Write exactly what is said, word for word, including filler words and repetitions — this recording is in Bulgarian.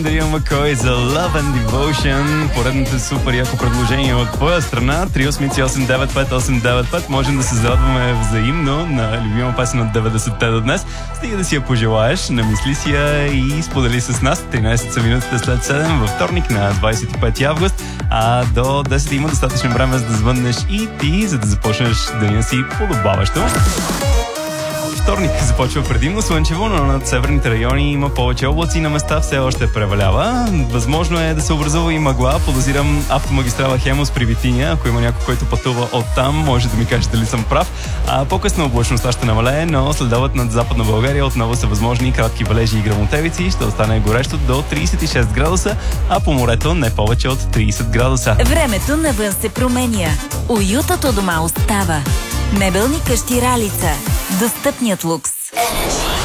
Дария Макой за Love and Devotion. Поредното супер яко предложение от твоя страна. три осмици осем девет пет осем девет пет. Можем да се зарадваме взаимно на любима песен от деветдесетте до днес. Стига да си я пожелаеш, намисли си я и сподели с нас. тринайсет са минутите след седем във вторник на двайсет и пети август. А до десет има достатъчно време за да звъннеш и ти, за да започнеш деня си подобаващо. Вторник започва предимно слънчево, но над северните райони има повече облаци, на места все още превалява. Възможно е да се образува и мъгла. Подозирам автомагистрала Хемус при Витиня. Ако има някой, който пътува оттам, може да ми каже дали съм прав. А по-късно облачността ще намалее, но следобед над Западна България отново са възможни кратки валежи и гръмотевици. Ще остане горещо до трийсет и шест градуса, а по морето не повече от трийсет градуса. Времето навън се променя. Уютът дома остава. Мебелни къщи Ралица. Достъпният лукс.